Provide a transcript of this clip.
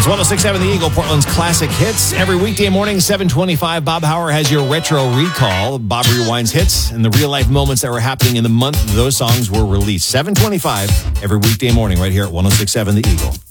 It's 106.7 The Eagle, Portland's classic hits. Every weekday morning, 7:25, Bob Hauer has your retro recall. Bob rewinds hits and the real-life moments that were happening in the month those songs were released. 7:25 every weekday morning right here at 106.7 The Eagle.